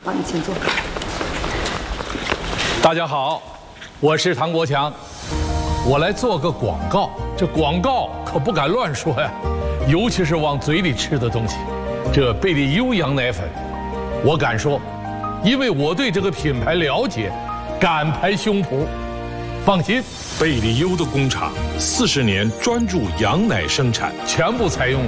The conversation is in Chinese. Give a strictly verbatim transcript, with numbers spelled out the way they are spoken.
好，你请坐。 大家好，我是唐国强，我来做个广告。这广告可不敢乱说呀，尤其是往嘴里吃的东西。这贝利优羊奶粉，我敢说，因为我对这个品牌了解，敢拍胸脯。放心， 贝利优的工厂四十年专注羊奶生产， 全部采用